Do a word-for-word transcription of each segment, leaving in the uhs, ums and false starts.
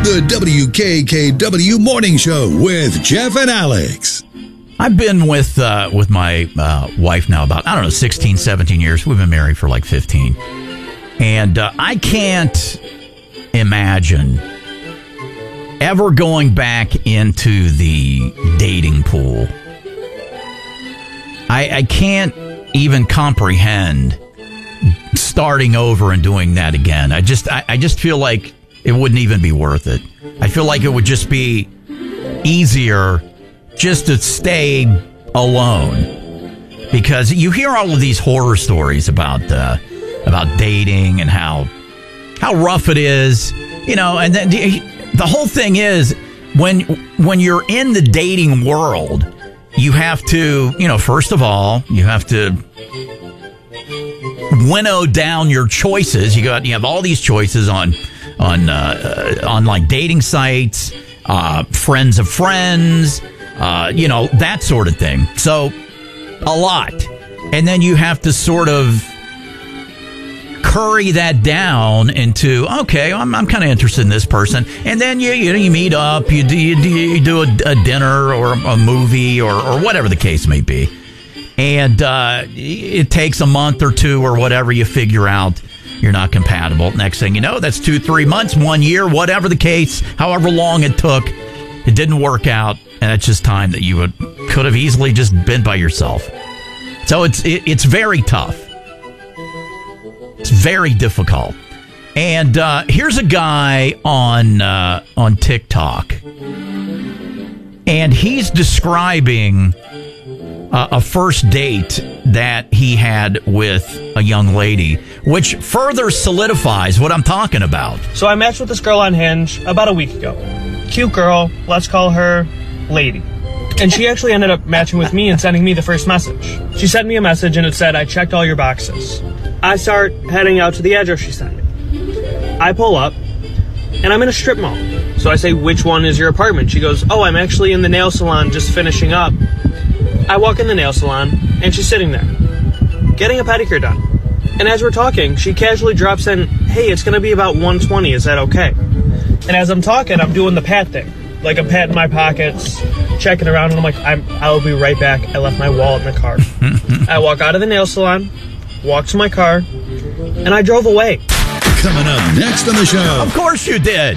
The W K K W Morning Show with Jeff and Alex. I've been with uh, with my uh, wife now about, I don't know, sixteen, seventeen years. We've been married for like fifteen. And uh, I can't imagine ever going back into the dating pool. I, I can't even comprehend starting over and doing that again. I just I, I just feel like it wouldn't even be worth it. I feel like it would just be easier just to stay alone, because you hear all of these horror stories about uh, about dating and how how rough it is, you know. And then the, the whole thing is when when you're in the dating world, you have to, you know, first of all, you have to winnow down your choices. You got you have all these choices on on uh, uh, on like dating sites, uh, friends of friends, uh, you know, that sort of thing. So a lot, and then you have to sort of curry that down into, okay, I'm I'm kind of interested in this person, and then you you know you meet up, you do you do, you do a, a dinner or a movie or or whatever the case may be, and uh, it takes a month or two or whatever, you figure out you're not compatible. Next thing you know, that's two, three months, one year, whatever the case, however long it took, it didn't work out, and it's just time that you would could have easily just been by yourself. So it's it, it's very tough. It's very difficult. And uh, here's a guy on uh, on TikTok, and he's describing uh, a first date that he had with a young lady, which further solidifies what I'm talking about. So I matched with this girl on Hinge about a week ago. Cute girl, let's call her Lady. And she actually ended up matching with me and sending me the first message. She sent me a message and it said, I checked all your boxes. I start heading out to the address she sent me. I pull up, and I'm in a strip mall. So I say, which one is your apartment? She goes, oh, I'm actually in the nail salon just finishing up. I walk in the nail salon, and she's sitting there, getting a pedicure done. And as we're talking, she casually drops in, hey, it's going to be about one twenty, is that okay? And as I'm talking, I'm doing the pat thing. Like, I'm patting my pockets, checking around, and I'm like, I'm, I'll be right back. I left my wallet in the car. I walk out of the nail salon, walk to my car, and I drove away. Coming up next on the show. Of course you did.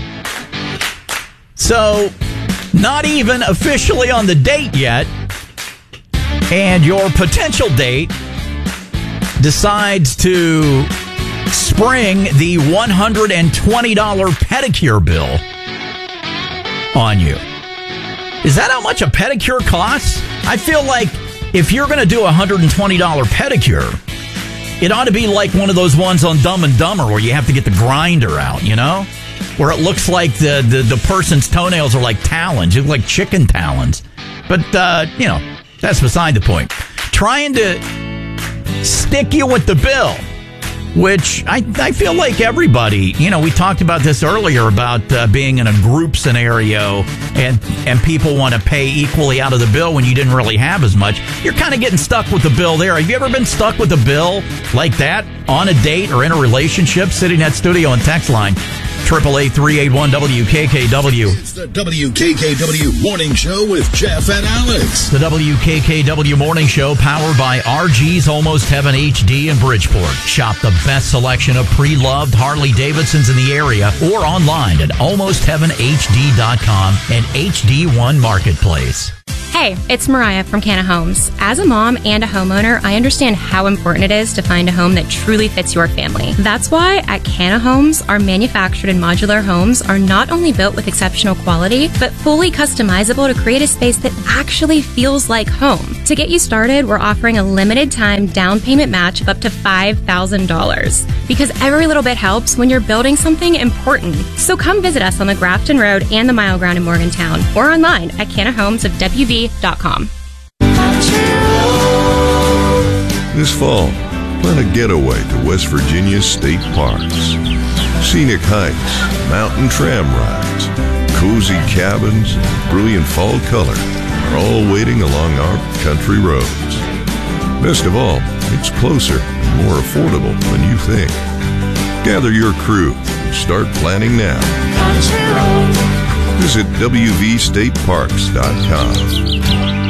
So, not even officially on the date yet, and your potential date decides to spring the one hundred twenty dollars pedicure bill on you. Is that how much a pedicure costs? I feel like if you're going to do a one hundred twenty dollars pedicure, it ought to be like one of those ones on Dumb and Dumber where you have to get the grinder out, you know? Where it looks like the, the, the person's toenails are like talons. You look like chicken talons. But, uh, you know, that's beside the point. Trying to stick you with the bill, which I, I feel like everybody, you know, we talked about this earlier about uh, being in a group scenario and and people want to pay equally out of the bill when you didn't really have as much. You're kind of getting stuck with the bill there. Have you ever been stuck with a bill like that on a date or in a relationship? Sitting at studio and text line, eight eight eight, three eight one, W K K W. It's the W K K W Morning Show with Jeff and Alex. The W K K W Morning Show, powered by R G's Almost Heaven H D in Bridgeport. Shop the best selection of pre-loved Harley-Davidsons in the area or online at almost heaven H D dot com and H D one Marketplace. Hey, it's Mariah from Canna Homes. As a mom and a homeowner, I understand how important it is to find a home that truly fits your family. That's why at Canna Homes, our manufactured and modular homes are not only built with exceptional quality, but fully customizable to create a space that actually feels like home. To get you started, we're offering a limited time down payment match of up to five thousand dollars. Because every little bit helps when you're building something important. So come visit us on the Grafton Road and the Mile Ground in Morgantown, or online at canna homes of W V dot com. This fall, plan a getaway to West Virginia's state parks. Scenic hikes, mountain tram rides, cozy cabins, and brilliant fall color are all waiting along our country roads. Best of all, it's closer and more affordable than you think. Gather your crew, Start planning now. Visit W V state parks dot com.